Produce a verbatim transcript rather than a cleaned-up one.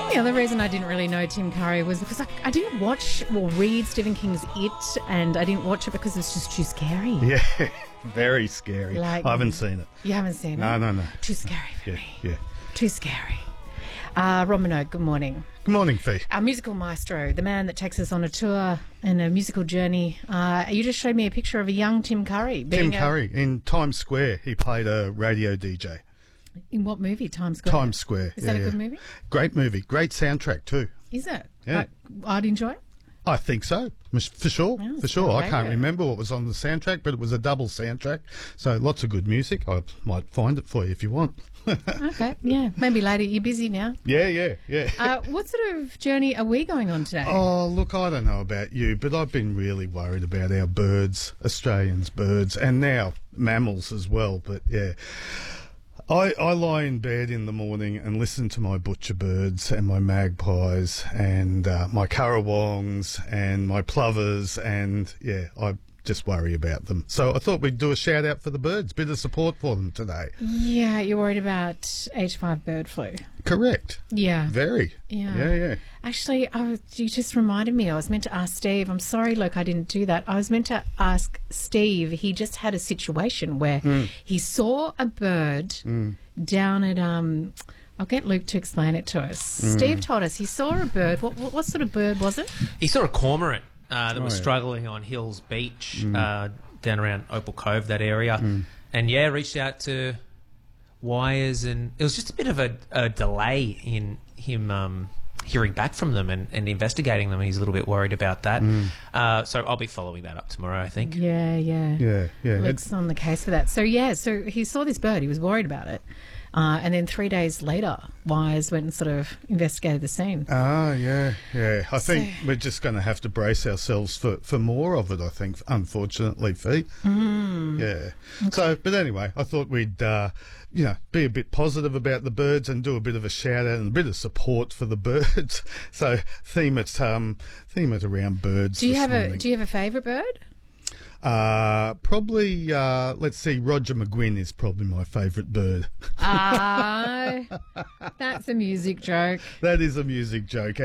The other reason I didn't really know Tim Curry was because I, I didn't watch or read Stephen King's It, and I didn't watch it because it was just too scary. Yeah, very scary. Like- I haven't seen it. You haven't seen No, it? no, no. Too scary for Yeah, me. yeah. Too scary. Uh, Rob Minogue, good morning. Good morning, Fee. Our musical maestro, the man that takes us on a tour and a musical journey. Uh, you just showed me a picture of a young Tim Curry. Tim being a- Curry in Times Square. He played a radio D J. In what movie? Times Square? Times Square. Is yeah, that a yeah. good movie? Great movie. Great soundtrack too. Is it? Yeah. I, I'd enjoy it. I think so, for sure. Yeah, for it's sure. on I can't radio. remember what was on the soundtrack, but it was a double soundtrack. So lots of good music. I might find it for you if you want. Okay, yeah. Maybe later. You're busy now. Yeah, yeah, yeah. Uh, what sort of journey are we going on today? Oh, look, I don't know about you, but I've been really worried about our birds, Australians' birds, and now mammals as well. But yeah, I, I lie in bed in the morning and listen to my butcher birds and my magpies and uh, my currawongs and my plovers, and yeah, I just worry about them. So I thought we'd do a shout out for the birds, bit of support for them today. Yeah, you're worried about H five bird flu. Correct. Yeah. Very. Yeah. Yeah, yeah. Actually, I was, you just reminded me. I was meant to ask Steve. I'm sorry, look, I didn't do that. I was meant to ask Steve. He just had a situation where he saw a bird down at um. I'll get Luke to explain it to us. Steve told us he saw a bird. What, what, what sort of bird was it? He saw a cormorant uh, that was Oh, yeah. struggling on Hills Beach uh, down around Opal Cove, that area. And, yeah, reached out to Wires, and it was just a bit of a, a delay in him um, hearing back from them and, and investigating them. He's a little bit worried about that. Uh, so I'll be following that up tomorrow, I think. Yeah, yeah. Yeah, yeah. Luke's on the case for that. So, yeah, so he saw this bird. He was worried about it. Uh, and then three days later, Wires went and sort of investigated the scene. Ah, yeah, yeah. I think So- we're just going to have to brace ourselves for, for more of it, I think, unfortunately, Fee. Mm. Yeah. So, but anyway, I thought we'd, uh, you know, be a bit positive about the birds and do a bit of a shout out and a bit of support for the birds. So, theme it, um, theme it around birds. Do you this have a morning. Do you have a favourite bird? Uh, probably, uh, let's see, Roger McGuinn is probably my favourite bird. Ah, that's a music joke. That is a music joke.